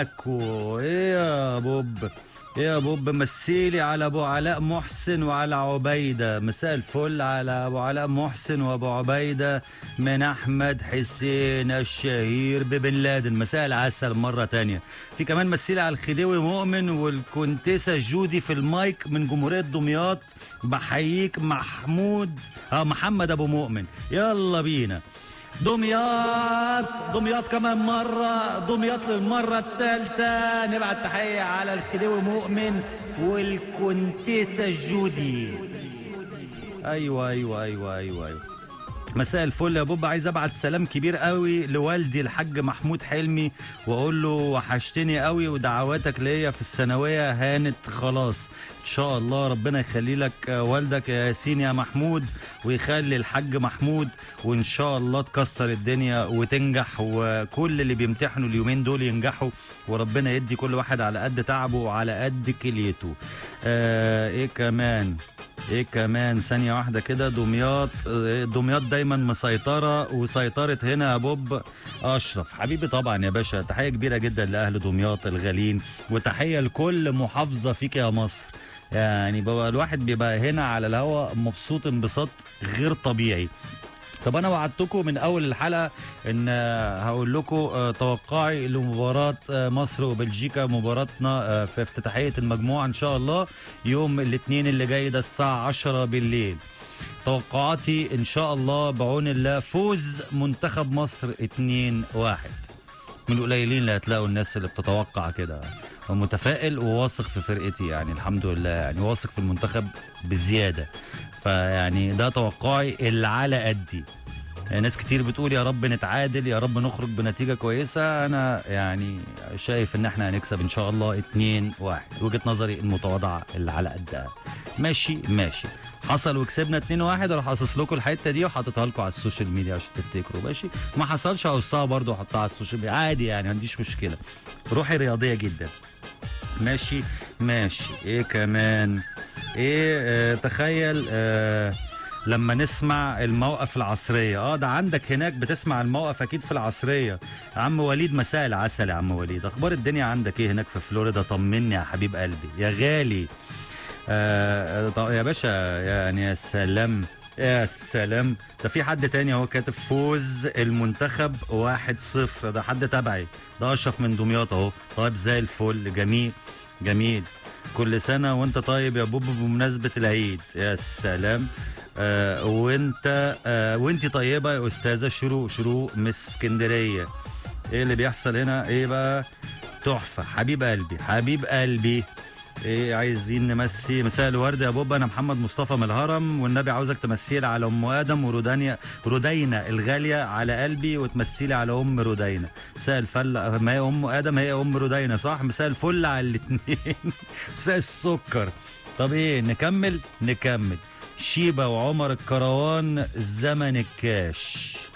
ايه يا بوب، ايه يا بوب، مسيلي على ابو علاء محسن وعلى عبيده. مساء الفل على ابو علاء محسن وابو عبيده من احمد حسين الشهير ببن لادن. مساء العسل مره تانية. في كمان مسيلي على الخديوي مؤمن والكونتيسه جودي في المايك من جمهوريه دمياط. بحييك محمد ابو مؤمن. يلا بينا دمياط، دمياط كمان مرة، دمياط للمرة الثالثة. نبعت تحية على الخديوي مؤمن والكونتيسة جودي. أيوة أيوة أيوة أيوة أيوة. مساء الفل يا بوب، عايز ابعت سلام كبير قوي لوالدي الحاج محمود حلمي واقول له وحشتني قوي ودعواتك ليا في الثانويه هانت خلاص. ان شاء الله ربنا يخلي لك والدك يا ياسين يا محمود، ويخلي الحاج محمود، وان شاء الله تكسر الدنيا وتنجح، وكل اللي بيمتحنوا اليومين دول ينجحوا، وربنا يدي كل واحد على قد تعبه وعلى قد كليته. ايه كمان ثانية واحدة كده. دمياط دايما مسيطرة، وسيطرت هنا يا بوب أشرف حبيبي. طبعا يا باشا تحية كبيرة جدا لأهل دمياط الغالين، وتحية لكل محافظة فيك يا مصر. يعني بقى الواحد بيبقى هنا على الهوا مبسوط انبساط غير طبيعي. طب انا وعدتكم من اول الحلقه ان هقول لكم توقعي لمباراه مصر وبلجيكا، مباراتنا في افتتاحيه المجموعه ان شاء الله يوم الاثنين اللي جاي ده الساعه 10 بالليل. توقعاتي ان شاء الله بعون الله فوز منتخب مصر 2-1. من القليلين اللي هتلاقوا الناس اللي بتتوقع كده. ومتفائل وواثق في فرقتي، يعني الحمد لله، يعني واثق في المنتخب بزياده. فيعني ده توقعي اللي على قدي. ناس كتير بتقول يا رب نتعادل، يا رب نخرج بنتيجة كويسة. أنا يعني شايف إن احنا هنكسب إن شاء الله 2-1. وجهة نظري المتواضعة اللي على قدها. ماشي حصل وكسبنا 2-1 اروح قاصص لكم الحته دي وحاططها لكم على السوشيال ميديا عشان تفتكروا. ماشي، ما حصلش هقصها برضه واحطها على السوشيال ميديا عادي، يعني ما عنديش مشكله. روحي رياضيه جدا. ماشي. ايه كمان؟ تخيل لما نسمع الموقف العصرية. ده عندك هناك بتسمع الموقف اكيد في العصرية. عم وليد مساء العسل يا عم وليد، اخبار الدنيا عندك ايه هناك في فلوريدا؟ طمني يا حبيب قلبي يا غالي. يا باشا يعني يا سلام يا سلام. ده في حد تاني هو كاتب فوز المنتخب 1-0. ده حد تبعي، ده اشرف من دمياط اهو. طيب زي الفل، جميل. كل سنة وانت طيب يا بوب بمناسبة العيد. يا سلام. وانت طيبة يا استاذة شروق من اسكندرية. ايه اللي بيحصل هنا؟ ايه بقى؟ تحفة حبيب قلبي. ايه عايزين نمسي؟ مساء الورد يا بوب، انا محمد مصطفى من الهرم، والنبي عاوزك تمسيلي على ام ادم ردينا الغاليه على قلبي، وتمسيلي على ام ردينا. مساء الفل. ما هي ام ادم هي ام ردينا صح؟ مساء الفل على الاثنين. مساء السكر. طب ايه نكمل. شيبه وعمر الكروان زمن الكاش.